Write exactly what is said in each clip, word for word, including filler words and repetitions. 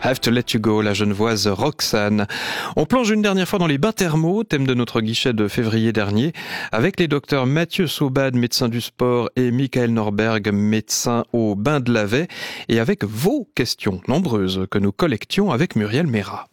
Have to Let You Go, la genevoise Roxane. On plonge une dernière fois dans les bains thermaux, thème de notre guichet de février dernier, avec les docteurs Mathieu Saubade, médecin du sport, et Michael Norberg, médecin au bain de Lavey, et avec vos questions nombreuses que nous collections avec Muriel Méra.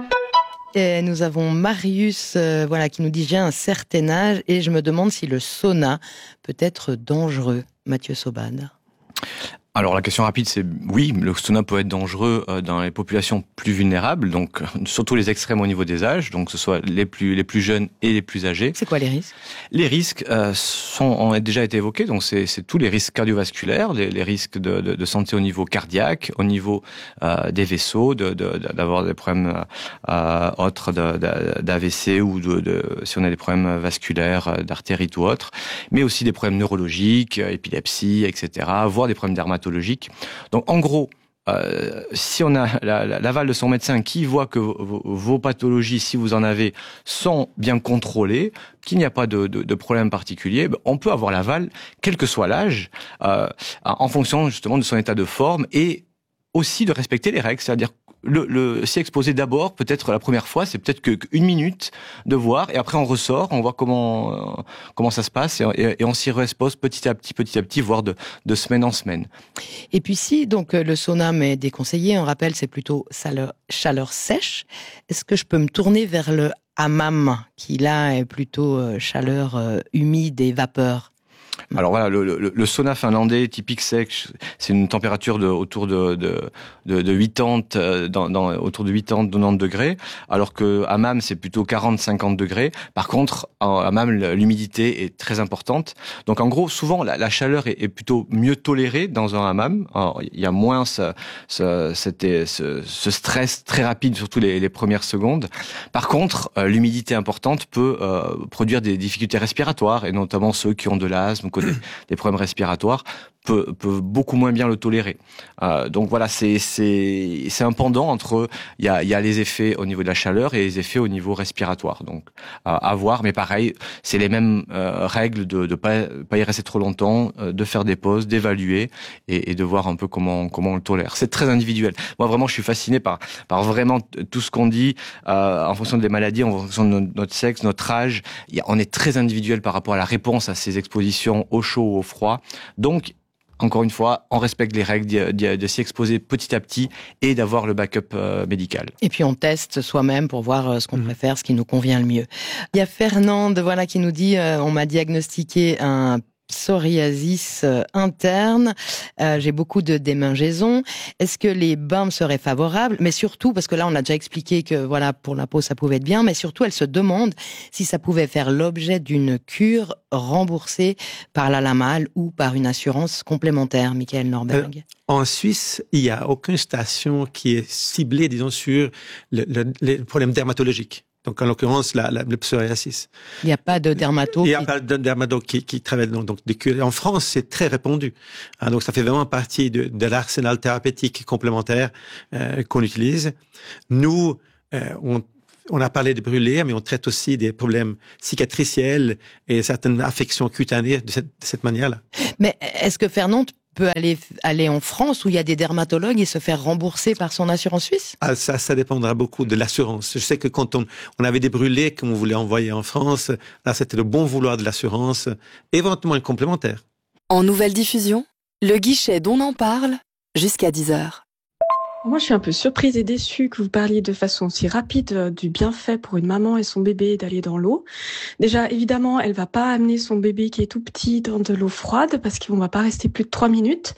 Et nous avons Marius euh, voilà, qui nous dit « J'ai un certain âge et je me demande si le sauna peut être dangereux. » Mathieu Saubade. Alors la question rapide, c'est oui, le sauna peut être dangereux dans les populations plus vulnérables, donc surtout les extrêmes au niveau des âges, donc que ce soit les plus les plus jeunes et les plus âgés. C'est quoi les risques ? Les risques euh, sont, ont déjà été évoqués, donc c'est, c'est tous les risques cardiovasculaires, les, les risques de, de, de santé au niveau cardiaque, au niveau euh, des vaisseaux, de, de, d'avoir des problèmes euh, autres de, de, d'A V C ou de, de, si on a des problèmes vasculaires, d'artérite ou autres, mais aussi des problèmes neurologiques, épilepsie, et cetera, voire des problèmes dermatologiques. Donc en gros, euh, si on a la, la, l'aval de son médecin qui voit que vos, vos pathologies, si vous en avez, sont bien contrôlées, qu'il n'y a pas de, de, de problème particulier, ben on peut avoir l'aval, quel que soit l'âge, euh, en fonction justement de son état de forme et aussi de respecter les règles, c'est-à-dire le, le s'y exposer d'abord, peut-être la première fois, c'est peut-être que qu'une minute de voir, et après on ressort, on voit comment euh, comment ça se passe, et, et, et on s'y expose petit à petit, petit à petit, voire de, de semaine en semaine. Et puis si donc le sauna m'est déconseillé, on rappelle c'est plutôt chaleur, chaleur sèche, est-ce que je peux me tourner vers le hammam, qui là est plutôt euh, chaleur euh, humide et vapeur ? Alors voilà, le, le, le sauna finlandais typique sec, c'est une température de autour de de de, de quatre-vingts dans, dans autour de quatre-vingts quatre-vingt-dix degrés, alors que hammam c'est plutôt quarante cinquante degrés. Par contre, en hammam l'humidité est très importante. Donc en gros, souvent la, la chaleur est, est plutôt mieux tolérée dans un hammam. Alors, il y a moins ce ce, cette, ce ce stress très rapide, surtout les, les premières secondes. Par contre, euh, l'humidité importante peut euh, produire des difficultés respiratoires, et notamment ceux qui ont de l'asthme, Des, des problèmes respiratoires, peuvent, peuvent beaucoup moins bien le tolérer. Euh, donc voilà, c'est c'est c'est un pendant entre il y a il y a les effets au niveau de la chaleur et les effets au niveau respiratoire. Donc euh, à voir, mais pareil, c'est les mêmes euh, règles de de pas pas y rester trop longtemps, euh, de faire des pauses, d'évaluer et, et de voir un peu comment comment on le tolère. C'est très individuel. Moi vraiment, je suis fasciné par par vraiment tout ce qu'on dit euh, en fonction des maladies, en fonction de notre sexe, notre âge. Il y a, on est très individuel par rapport à la réponse à ces expositions au chaud ou au froid. Donc, encore une fois, on respecte les règles de, de, de s'y exposer petit à petit et d'avoir le backup euh, médical. Et puis on teste soi-même pour voir ce qu'on mmh. préfère, ce qui nous convient le mieux. Il y a Fernande, voilà, qui nous dit, euh, on m'a diagnostiqué un psoriasis interne, euh, j'ai beaucoup de démangeaisons. Est-ce que les bains me seraient favorables ? Mais surtout, parce que là on a déjà expliqué que voilà, pour la peau ça pouvait être bien, mais surtout elle se demande si ça pouvait faire l'objet d'une cure remboursée par la LAMAL ou par une assurance complémentaire. Michael Norberg. Euh, en Suisse, il n'y a aucune station qui est ciblée, disons, sur le, le, les problèmes dermatologiques. Donc, en l'occurrence, la, la, le psoriasis. Il n'y a pas de dermato. Il n'y a qui... pas de dermato qui, qui travaille donc, donc de cure. En France, c'est très répandu. Hein, donc, ça fait vraiment partie de, de l'arsenal thérapeutique complémentaire euh, qu'on utilise. Nous, euh, on, on a parlé de brûlés, mais on traite aussi des problèmes cicatriciels et certaines affections cutanées de cette, de cette manière-là. Mais est-ce que Fernande peut aller aller en France où il y a des dermatologues et se faire rembourser par son assurance suisse ? Ah, ça, ça dépendra beaucoup de l'assurance. Je sais que quand on, on avait des brûlés qu'on voulait envoyer en France, là, c'était le bon vouloir de l'assurance, éventuellement une complémentaire. En nouvelle diffusion, le guichet d'On en parle, jusqu'à dix heures. Moi, je suis un peu surprise et déçue que vous parliez de façon si rapide du bienfait pour une maman et son bébé d'aller dans l'eau. Déjà, évidemment, elle va pas amener son bébé qui est tout petit dans de l'eau froide parce qu'on va pas rester plus de trois minutes.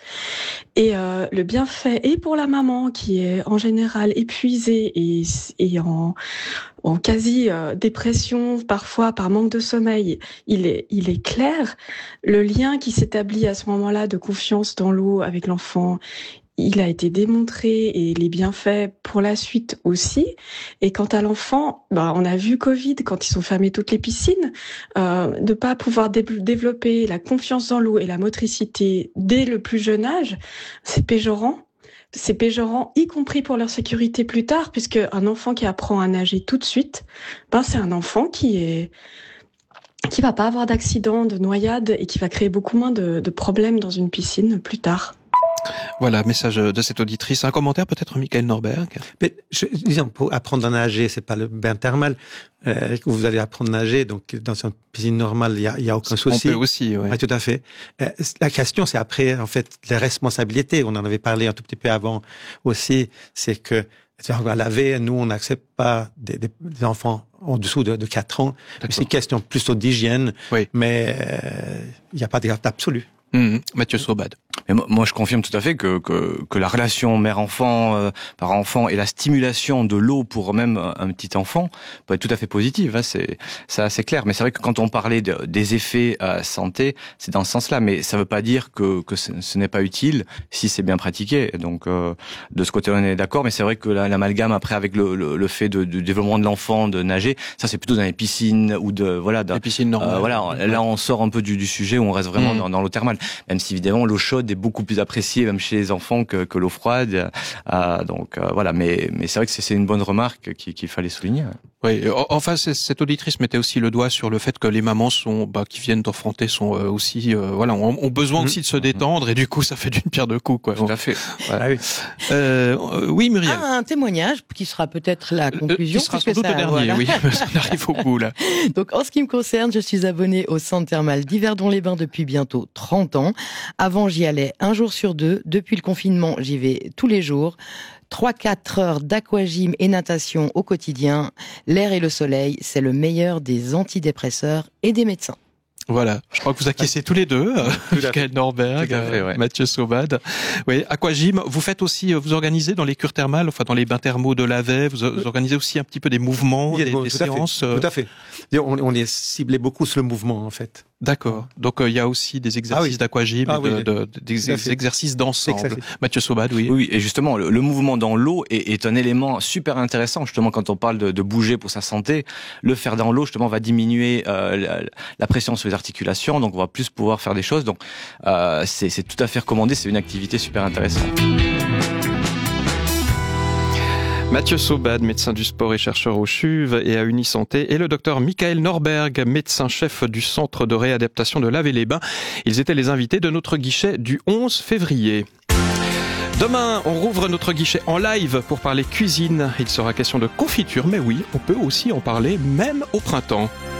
Et euh, le bienfait est pour la maman qui est en général épuisée et, et en, en quasi euh, dépression, parfois par manque de sommeil. Il est, il est clair. Le lien qui s'établit à ce moment-là de confiance dans l'eau avec l'enfant, il a été démontré et les bienfaits pour la suite aussi. Et quant à l'enfant, bah, on a vu Covid, quand ils ont fermé toutes les piscines, euh, de pas pouvoir dé- développer la confiance dans l'eau et la motricité dès le plus jeune âge, c'est péjorant. C'est péjorant, y compris pour leur sécurité plus tard, puisque un enfant qui apprend à nager tout de suite, ben, c'est un enfant qui est, qui va pas avoir d'accident, de noyade et qui va créer beaucoup moins de, de problèmes dans une piscine plus tard. Voilà, message de cette auditrice. Un commentaire peut-être, Michael Norberg? Mais, je, disons, pour apprendre à nager, c'est pas le bain thermal. Euh, vous allez apprendre à nager, donc dans une piscine normale, il y a, il y a aucun souci. On peut aussi, oui. Ouais, tout à fait. Euh, la question, c'est après, en fait, les responsabilités. On en avait parlé un tout petit peu avant aussi. C'est que on va laver. Nous, on n'accepte pas des, des, des enfants en dessous de, de quatre ans. C'est une question plutôt d'hygiène, oui. mais euh, il n'y a pas de garde absolue. Mmh, Mathieu Sobad. Mais moi, je confirme tout à fait que que, que la relation mère-enfant, euh, parent-enfant et la stimulation de l'eau pour même un petit enfant peut être tout à fait positive. Hein, c'est ça, c'est clair. Mais c'est vrai que quand on parlait de, des effets euh, santé, c'est dans ce sens-là. Mais ça ne veut pas dire que que ce, ce n'est pas utile si c'est bien pratiqué. Donc euh, de ce côté, on est d'accord. Mais c'est vrai que la, l'amalgame après avec le, le, le fait de, du développement de l'enfant, de nager, ça c'est plutôt dans les piscines ou de voilà. Les piscines normales. Euh, voilà. Là, on sort un peu du, du sujet où on reste vraiment mmh. dans, dans l'eau thermale. Même si évidemment l'eau chaude est beaucoup plus appréciée même chez les enfants que, que l'eau froide. Euh, donc euh, voilà, mais mais c'est vrai que c'est, c'est une bonne remarque qu'il, qu'il fallait souligner. Oui, enfin cette auditrice mettait aussi le doigt sur le fait que les mamans sont bah, qui viennent d'enfanter sont aussi euh, voilà ont, ont besoin mmh. aussi de se détendre et du coup ça fait d'une pierre deux coups quoi. Tout à fait. Voilà. Ah oui. Euh, oui Muriel. Ah, un témoignage qui sera peut-être la conclusion. Euh, qui sera sans doute le dernier. Voilà. Oui, on arrive au bout là. Donc en ce qui me concerne, je suis abonnée au centre thermal d'Yverdon-les-Bains depuis bientôt trente ans. Avant j'y allais un jour sur deux. Depuis le confinement, j'y vais tous les jours. trois à quatre heures d'aquagym et natation au quotidien. L'air et le soleil, c'est le meilleur des antidépresseurs et des médecins. Voilà, je crois que vous acquiescez tous les deux, Michael Norberg, fait, ouais. Mathieu Sobad. Oui, aquagym, vous faites aussi, vous organisez dans les cures thermales, enfin dans les bains thermaux de Lavey, vous, vous organisez aussi un petit peu des mouvements, des, bon, des tout séances. À fait, tout à fait. On, on est ciblé beaucoup sur le mouvement en fait. D'accord. Donc il euh, y a aussi des exercices ah oui. d'aquagym, ah, et de, oui, de, de, des exercices d'ensemble. Mathieu Sobad, oui. Oui, et justement, le, le mouvement dans l'eau est, est un élément super intéressant. Justement, quand on parle de, de bouger pour sa santé, le faire dans l'eau, justement, va diminuer euh, la, la pression sur les articulations, donc on va plus pouvoir faire des choses. Donc euh, c'est, c'est tout à fait recommandé. C'est une activité super intéressante. Mathieu Sobad, médecin du sport et chercheur au C H U V et à Unisanté, et le docteur Michael Norberg, médecin-chef du centre de réadaptation de Lavey-les-Bains. Ils étaient les invités de notre guichet du onze février. Demain, on rouvre notre guichet en live pour parler cuisine. Il sera question de confiture, mais oui, on peut aussi en parler même au printemps.